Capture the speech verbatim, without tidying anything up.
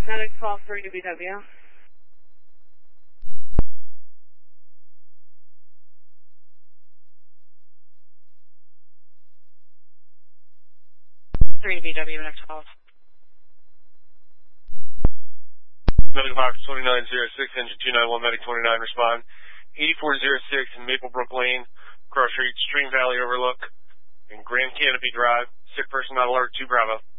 Medic twelve three W W. three V W, Medic twelve. Medic Box twenty-nine oh six, engine two nine one, Medic twenty-nine, respond. eighty-four oh six in Maplebrook Lane, Cross Street, Stream Valley Overlook, in Grand Canopy Drive. Sick person not alert, two Bravo.